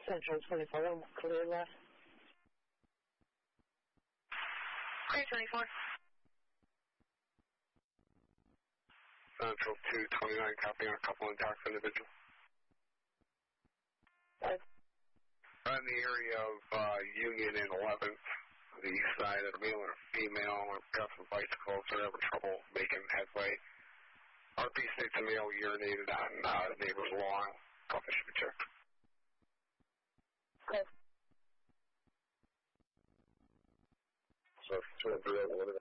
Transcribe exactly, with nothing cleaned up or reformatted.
Central twenty-four, one clear left. Clear twenty-four. Central two twenty-nine, copy on a couple intact individuals. Five. In the area of uh, Union and eleventh, the east side of the male and a female. I've got some bicycles that are having trouble making headway. R P states a male urinated on uh, the neighbor's lawn. Coffee should be checked. Okay. So, two and three, what are